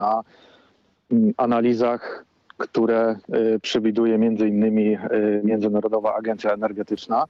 na analizach, które przewiduje między innymi Międzynarodowa Agencja Energetyczna,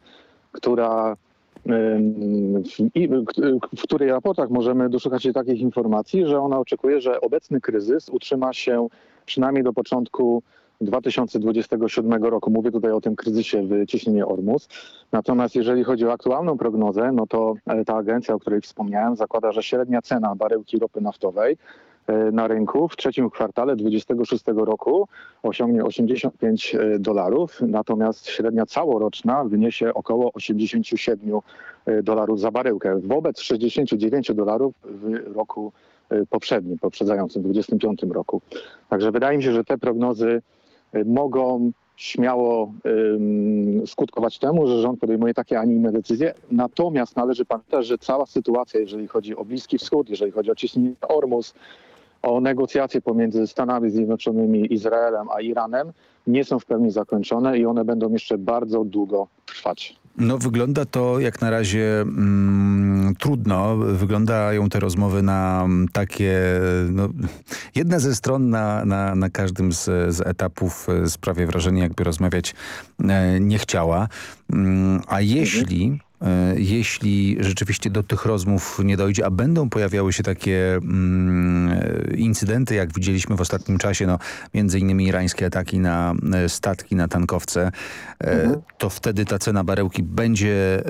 w której raportach możemy doszukać się takich informacji, że ona oczekuje, że obecny kryzys utrzyma się przynajmniej do początku 2027 roku. Mówię tutaj o tym kryzysie w cieśninie Ormus. Natomiast jeżeli chodzi o aktualną prognozę, no to ta agencja, o której wspomniałem, zakłada, że średnia cena baryłki ropy naftowej na rynku w trzecim kwartale 2026 roku osiągnie $85, natomiast średnia całoroczna wyniesie około $87 za baryłkę, wobec $69 w roku poprzedzającym, 2025 roku. Także wydaje mi się, że te prognozy mogą śmiało skutkować temu, że rząd podejmuje takie, a nie inne decyzje. Natomiast należy pamiętać, że cała sytuacja, jeżeli chodzi o Bliski Wschód, jeżeli chodzi o cieśninę Ormus, o negocjacje pomiędzy Stanami Zjednoczonymi, Izraelem a Iranem, nie są w pełni zakończone i one będą jeszcze bardzo długo trwać. No wygląda to jak na razie trudno. Wyglądają te rozmowy na takie... No, jedna ze stron na każdym z etapów sprawia wrażenie, jakby rozmawiać nie chciała. A jeśli rzeczywiście do tych rozmów nie dojdzie, a będą pojawiały się takie incydenty, jak widzieliśmy w ostatnim czasie, no, między innymi irańskie ataki na statki, na tankowce, to wtedy ta cena baryłki będzie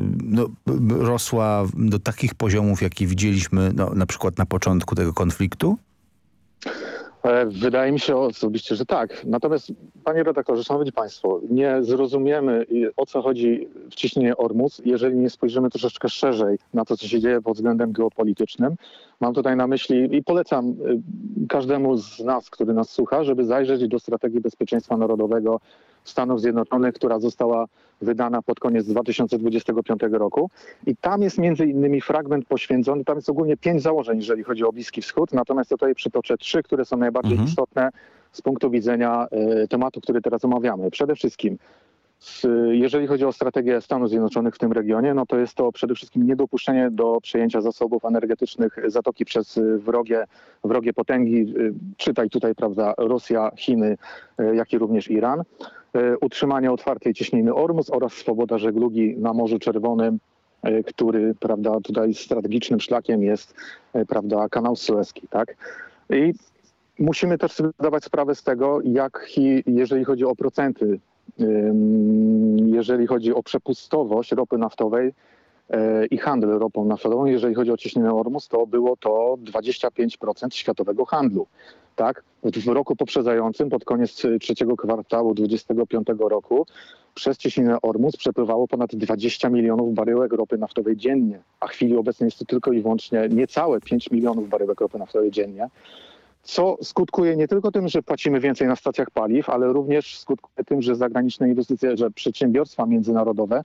rosła do takich poziomów, jakie widzieliśmy na przykład na początku tego konfliktu? Wydaje mi się osobiście, że tak. Natomiast, panie redaktorze, szanowni państwo, nie zrozumiemy, o co chodzi w cieśninie Ormus, jeżeli nie spojrzymy troszeczkę szerzej na to, co się dzieje pod względem geopolitycznym. Mam tutaj na myśli i polecam każdemu z nas, który nas słucha, żeby zajrzeć do strategii bezpieczeństwa narodowego Stanów Zjednoczonych, która została wydana pod koniec 2025 roku. I tam jest między innymi fragment poświęcony, tam jest ogólnie 5 założeń, jeżeli chodzi o Bliski Wschód, natomiast ja tutaj przytoczę 3, które są najbardziej istotne z punktu widzenia tematu, który teraz omawiamy. Przede wszystkim, jeżeli chodzi o strategię Stanów Zjednoczonych w tym regionie, no to jest to przede wszystkim niedopuszczenie do przejęcia zasobów energetycznych Zatoki przez wrogie potęgi, czytaj tutaj, prawda, Rosja, Chiny, jak i również Iran. Utrzymanie otwartej cieśniny Ormus oraz swoboda żeglugi na Morzu Czerwonym, który, prawda, tutaj strategicznym szlakiem jest, prawda, kanał Suezki, tak? I musimy też sobie zdawać sprawę z tego, jeżeli chodzi o procenty, jeżeli chodzi o przepustowość ropy naftowej i handel ropą naftową, jeżeli chodzi o cieśninę Ormus, to było to 25% światowego handlu. Tak? W roku poprzedzającym, pod koniec trzeciego kwartału 2025 roku, przez cieśninę Ormus przepływało ponad 20 milionów baryłek ropy naftowej dziennie, a w chwili obecnej jest to tylko i wyłącznie niecałe 5 milionów baryłek ropy naftowej dziennie, co skutkuje nie tylko tym, że płacimy więcej na stacjach paliw, ale również skutkuje tym, że zagraniczne inwestycje, że przedsiębiorstwa międzynarodowe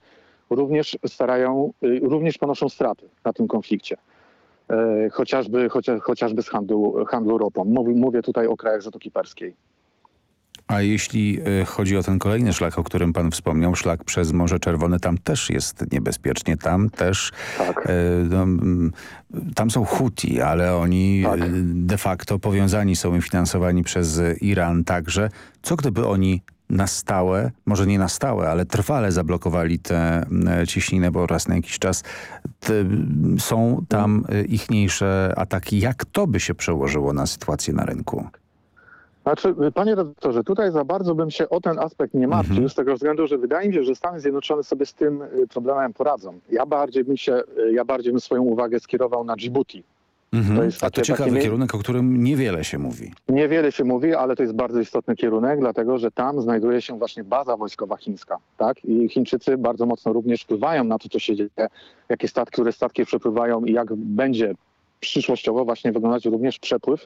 również ponoszą straty na tym konflikcie. Chociażby z handlu ropą. Mówię tutaj o krajach Zatoki Perskiej. A jeśli chodzi o ten kolejny szlak, o którym pan wspomniał, szlak przez Morze Czerwone, tam też jest niebezpiecznie. Tam też tak. Tam są Huti, ale oni de facto powiązani są i finansowani przez Iran także. Co gdyby oni na stałe, może nie na stałe, ale trwale zablokowali tę cieśninę, bo raz na jakiś czas są tam ichniejsze ataki. Jak to by się przełożyło na sytuację na rynku? Znaczy, panie redaktorze, tutaj za bardzo bym się o ten aspekt nie martwił, z tego względu, że wydaje mi się, że Stany Zjednoczone sobie z tym problemem poradzą. Ja bardziej bym swoją uwagę skierował na Dżibuti. A to ciekawy kierunek, o którym niewiele się mówi. Niewiele się mówi, ale to jest bardzo istotny kierunek, dlatego że tam znajduje się właśnie baza wojskowa chińska. Tak? I Chińczycy bardzo mocno również wpływają na to, co się dzieje, które statki przepływają i jak będzie przyszłościowo właśnie wyglądać również przepływ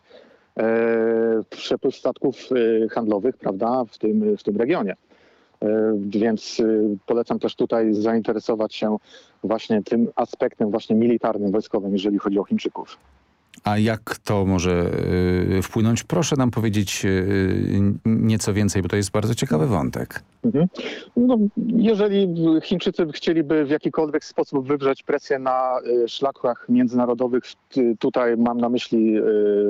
statków handlowych, prawda, w tym regionie. Więc polecam też tutaj zainteresować się właśnie tym aspektem właśnie militarnym, wojskowym, jeżeli chodzi o Chińczyków. A jak to może wpłynąć? Proszę nam powiedzieć nieco więcej, bo to jest bardzo ciekawy wątek. No, jeżeli Chińczycy chcieliby w jakikolwiek sposób wywrzeć presję na szlakach międzynarodowych, tutaj mam na myśli